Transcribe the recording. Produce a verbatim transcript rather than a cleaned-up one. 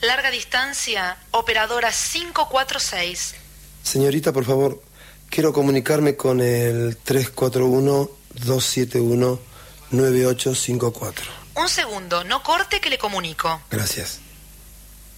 Larga distancia, operadora cinco cuatro seis. Señorita, por favor, quiero comunicarme con el tres cuatro uno, dos siete uno, nueve ocho cinco cuatro. Un segundo, no corte que le comunico. Gracias.